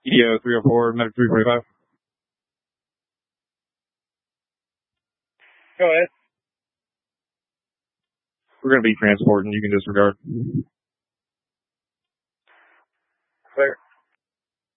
EO 304, medic 345. Go ahead. We're going to be transporting. You can disregard. Clear.